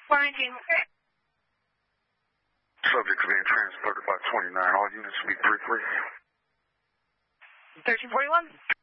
419. Subject is being transported by 29. All units will be briefly. 1341.